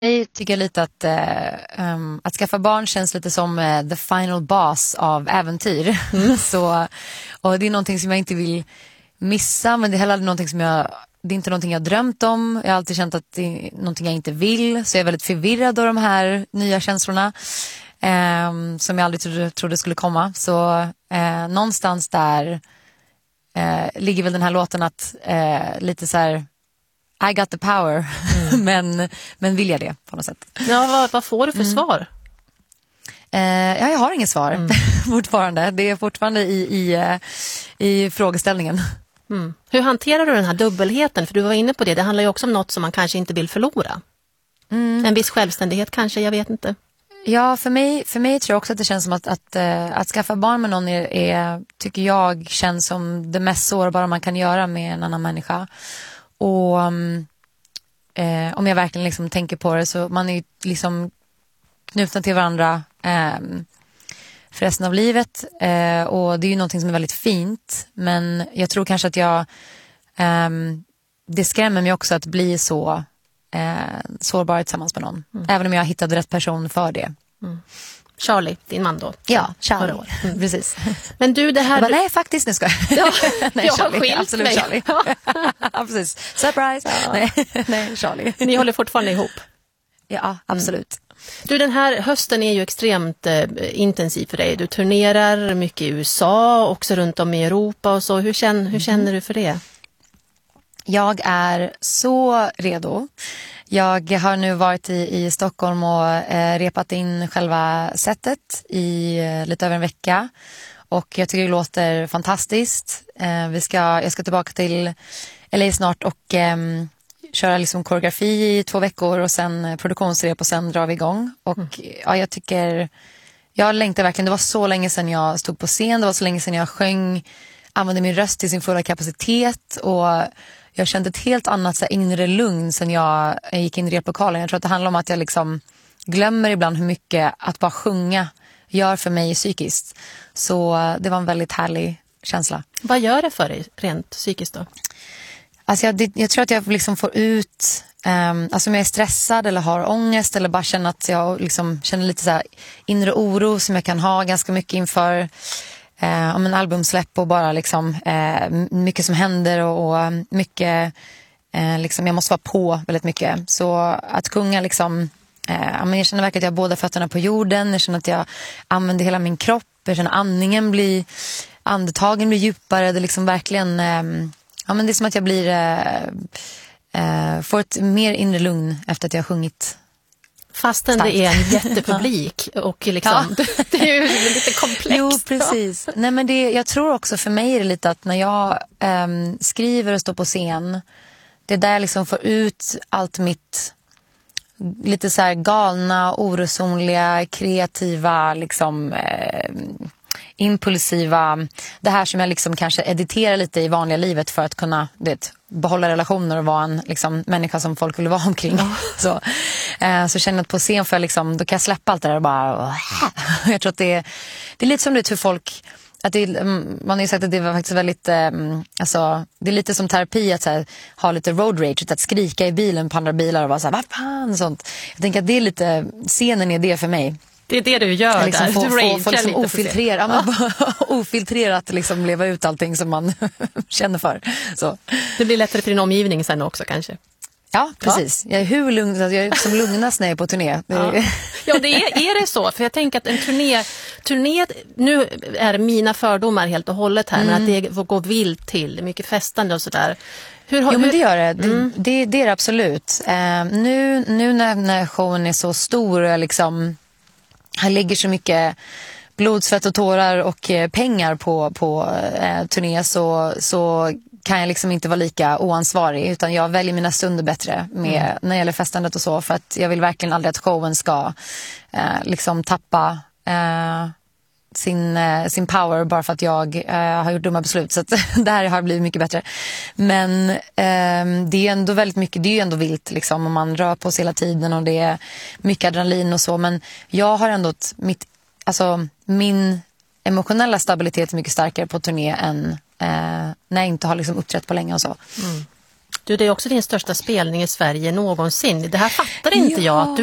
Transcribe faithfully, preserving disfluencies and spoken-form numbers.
Jag tycker lite att uh, um, att skaffa barn känns lite som uh, the final boss av äventyr. Mm. Så, och det är någonting som jag inte vill missa, men det är heller någonting som jag, det är inte någonting jag drömt om. Jag har alltid känt att det är någonting jag inte vill, så jag är väldigt förvirrad av de här nya känslorna um, som jag aldrig trodde, trodde skulle komma. Så uh, någonstans där uh, ligger väl den här låten att uh, lite så här I got the power, mm. men, men vill jag det på något sätt. Ja, vad, vad får du för mm. svar? Eh, ja, jag har inget svar mm. fortfarande. Det är fortfarande i, i, i frågeställningen. Mm. Hur hanterar du den här dubbelheten? För du var inne på det, det handlar ju också om något som man kanske inte vill förlora. Mm. En viss självständighet kanske, jag vet inte. Ja, för mig, för mig tror jag också att det känns som att, att, att, att skaffa barn med någon är, är, tycker jag, känns som det mest sårbara man kan göra med en annan människa. Och eh, om jag verkligen liksom tänker på det, så man är ju liksom knutna till varandra eh, för resten av livet. Eh, och det är ju någonting som är väldigt fint. Men jag tror kanske att jag eh, det skrämmer mig också att bli så eh, sårbar tillsammans med någon. Mm. Även om jag hittade rätt person för det. Mm. Charlie, din man då. Ja, Charlie. Mm. Precis. Men du, det här... Bara, nej, faktiskt, nu ska jag. Ja, nej, jag Charlie, har skilt absolut mig. Charlie. Ja, precis. Surprise. Ja. Nej, nej, Charlie. Ni håller fortfarande ihop. Ja, absolut. Mm. Du, den här hösten är ju extremt eh, intensiv för dig. Du turnerar mycket i U S A, också runt om i Europa och så. Hur känner, hur känner mm. du för det? Jag är så redo. Jag har nu varit i, i Stockholm och eh, repat in själva setet i eh, lite över en vecka. Och jag tycker det låter fantastiskt. Eh, vi ska, jag ska tillbaka till L A snart och eh, köra liksom koreografi i två veckor och sen produktionsrep och sen drar vi igång. Och mm. ja, jag tycker, jag längtar verkligen. Det var så länge sedan jag stod på scen, det var så länge sedan jag sjöng, använde min röst till sin fulla kapacitet, och jag kände ett helt annat så här, inre lugn sen jag gick in i replokalen. Jag tror att det handlar om att jag liksom glömmer ibland hur mycket att bara sjunga gör för mig psykiskt. Så det var en väldigt härlig känsla. Vad gör det för dig rent psykiskt då? Alltså jag, det, jag tror att jag liksom får ut, um, alltså om jag är stressad eller har ångest eller bara känner att jag liksom känner lite så här inre oro som jag kan ha ganska mycket inför eh, om en albumsläpp, och bara liksom eh, mycket som händer och, och mycket eh, liksom, jag måste vara på väldigt mycket. Så att sjunga liksom, eh, men jag känner verkligen att jag har båda fötterna på jorden, jag känner att jag använder hela min kropp, jag känner andningen blir, andetagen blir djupare, det är liksom verkligen eh, ja, men det är som att jag blir eh, eh, får ett mer inre lugn efter att jag har sjungit. Fastän starkt. Det är en jättepublik och liksom, ja. Det är ju lite komplext. Jo, precis. Nej, men det, jag tror också för mig är det lite att när jag eh, skriver och står på scen, det är där jag liksom får ut allt mitt lite så här galna, orosonliga, kreativa, liksom eh, impulsiva, det här som jag liksom kanske editerar lite i vanliga livet för att kunna, vet, behålla relationer och vara en liksom, människa som folk vill vara omkring. Ja. Så, eh, så känner jag att på scen för jag liksom, då kan jag släppa allt det där och bara jag tror att det är, det är lite som det för folk att det, man har ju sagt att det var faktiskt väldigt eh, alltså, det är lite som terapi att så här, ha lite road rage, att skrika i bilen på andra bilar och vara så här, vad fan, sånt. Jag tänker att det är lite, scenen är det för mig. Det är det du gör liksom där. Få, du få, få liksom ofiltrera, ja. Ja. ofiltrerat liksom leva ut allting som man känner för. Så. Det blir lättare för din omgivning sen också kanske. Ja, precis. Ja. Jag är hur lugn, jag är som lugnast när jag är på turné. Ja, ja det är, är det så. För jag tänker att en turné, turné, nu är mina fördomar helt och hållet här, mm. men att det får gå vilt till, mycket festande och sådär. Hur har, jo, men det gör det. Mm. Det, det, det är det absolut. Uh, nu, nu när, när showen är så stor och liksom här ligger så mycket blod, svett och tårar och eh, pengar på, på eh, turné, så, så kan jag liksom inte vara lika oansvarig, utan jag väljer mina stunder bättre med, mm. när det gäller festandet och så, för att jag vill verkligen aldrig att showen ska eh, liksom tappa eh, sin, eh, sin power bara för att jag eh, har gjort dumma beslut. Så att det här har blivit mycket bättre. Men eh, det är ändå väldigt mycket, det är ju ändå vilt liksom, och man rör på sig hela tiden och det är mycket adrenalin och så, men jag har ändå ett, mitt, alltså min emotionella stabilitet är mycket starkare på turné än eh, när jag inte har liksom uppträtt på länge och så. Mm. Du, det är också din största spelning i Sverige någonsin. Det här fattar inte Ja. jag. Att du